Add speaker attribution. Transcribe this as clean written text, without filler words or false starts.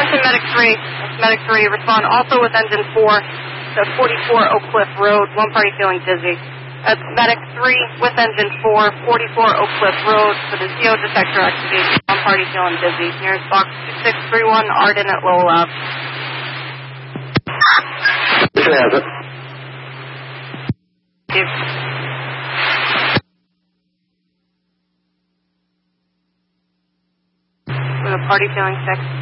Speaker 1: Houston Medic 3. Medic 3, respond also with engine 4 to 44 Oak Cliff Road. One party feeling dizzy. Medic 3 with engine 4, 44 Oak Cliff Road for the CO detector activation. One party feeling dizzy. Nearest box 2631, Arden at Low Lab.
Speaker 2: Houston has it.
Speaker 1: Thank you. With a party feeling sick.